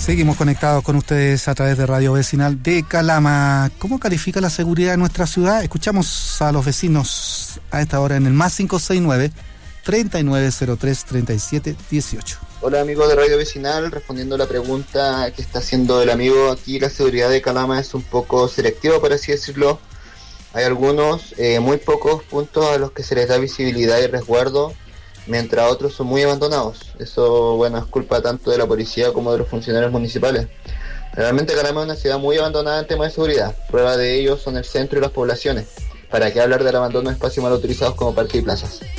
Seguimos conectados con ustedes a través de Radio Vecinal de Calama. ¿Cómo califica la seguridad de nuestra ciudad? Escuchamos a los vecinos a esta hora en el más 569-3903-3718. Hola amigos de Radio Vecinal, respondiendo a la pregunta que está haciendo el amigo, aquí la seguridad de Calama es un poco selectiva, por así decirlo. Hay algunos, muy pocos puntos a los que se les da visibilidad y resguardo, mientras otros son muy abandonados. Eso, bueno, es culpa tanto de la policía como de los funcionarios municipales. Realmente Calama es una ciudad muy abandonada en temas de seguridad. Prueba de ello son el centro y las poblaciones. ¿Para qué hablar del abandono de espacios mal utilizados como parques y plazas?